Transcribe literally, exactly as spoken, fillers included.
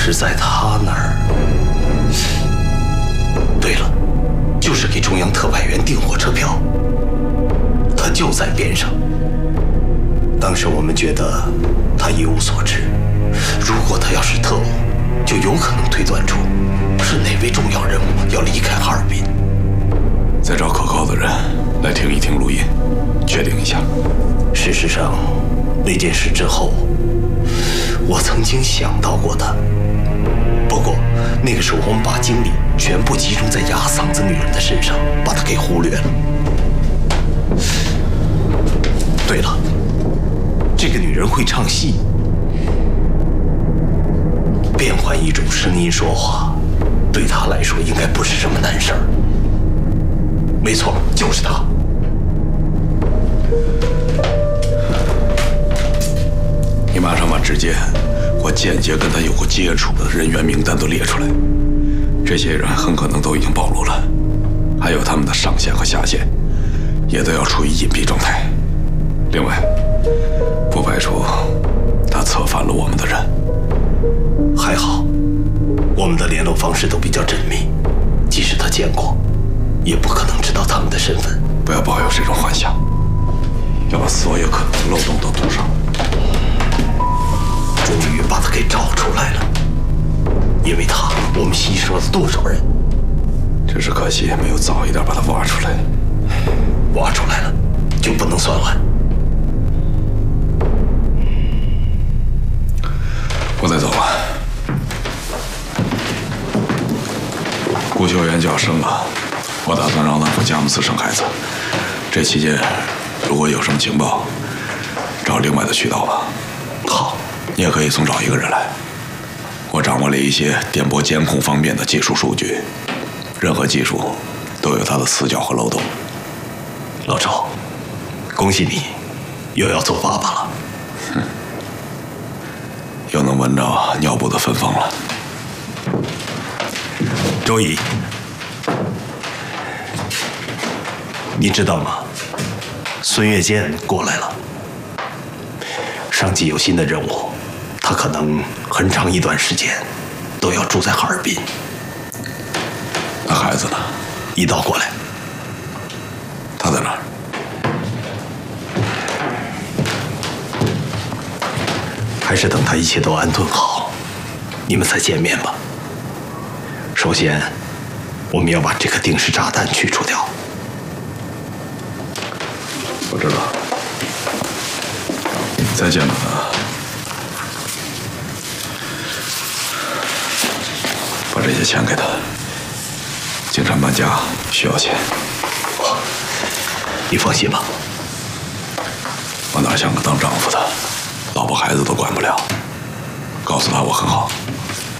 是在他那儿。对了，就是给中央特派员订火车票，他就在边上。当时我们觉得他一无所知，如果他要是特务，就有可能推断出是哪位重要人物要离开哈尔滨。 再找可靠的人来听一听录音，确定一下。 事实上，那件事之后，我曾经想到过他。不过那个时候我们把精力全部集中在哑嗓子女人的身上，把她给忽略了。对了，这个女人会唱戏，变换一种声音说话，对她来说应该不是什么难事儿。没错，就是她。 你马上把直接或间接跟他有过接触的人员名单都列出来，这些人很可能都已经暴露了，还有他们的上线和下线，也都要处于隐蔽状态。另外，不排除他策反了我们的人。 还好，我们的联络方式都比较缜密，即使他见过，也不可能知道他们的身份。 不要抱有这种幻想，要把所有可能的漏洞都堵上。 终于把他给找出来了，因为他，我们牺牲了多少人？ 只是可惜没有早一点把他挖出来。 挖出来了，就不能算晚。 我得走了，顾秀媛就要生了，我打算让她回佳木斯生孩子。这期间，如果有什么情报，找另外的渠道吧。 好。 你也可以总找一个人来。我掌握了一些电波监控方面的技术数据，任何技术都有它的死角和漏洞。 老周，恭喜你，又要做爸爸了。 哼，又能闻着尿布的芬芳了。 周乙，你知道吗？孙月剑过来了。上级有新的任务。他可能很长一段时间都要住在哈尔滨。 那孩子呢？ 一道过来。 他在哪儿？ 还是等他一切都安顿好，你们再见面吧。首先，我们要把这颗定时炸弹去除掉。 我知道。再见了他。把这些钱给他。经常搬家需要钱。 你放心吧。 我哪像个当丈夫的，老婆孩子都管不了。告诉他我很好。